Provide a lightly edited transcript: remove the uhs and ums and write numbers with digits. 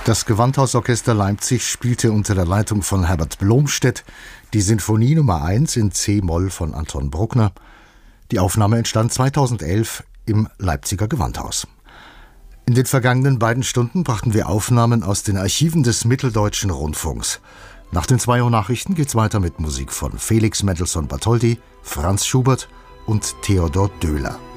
Das Gewandhausorchester Leipzig spielte unter der Leitung von Herbert Blomstedt die Sinfonie Nummer 1 in C-Moll von Anton Bruckner. Die Aufnahme entstand 2011 im Leipziger Gewandhaus. In den vergangenen beiden Stunden brachten wir Aufnahmen aus den Archiven des Mitteldeutschen Rundfunks. Nach den 2 Uhr Nachrichten geht's weiter mit Musik von Felix Mendelssohn Bartholdy, Franz Schubert und Theodor Döhler.